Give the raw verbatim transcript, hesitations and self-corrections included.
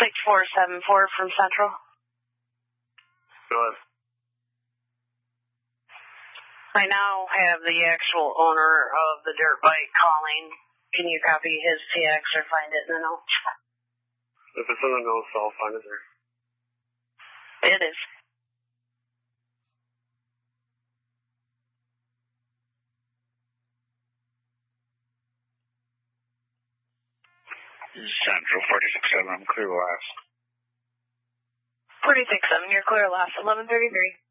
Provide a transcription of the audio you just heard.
six four seven four from Central. Go ahead. I now have the actual owner of the dirt bike calling. Can you copy his T X or find it in the notes? If it's in the notes, I'll find it there. It is. Central forty-six seven, I'm clear last. forty-six seven, you're clear last, eleven thirty-three.